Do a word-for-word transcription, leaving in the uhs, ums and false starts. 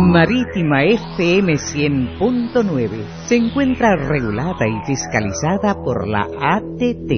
Marítima F M cien punto nueve se encuentra regulada y fiscalizada por la A T T,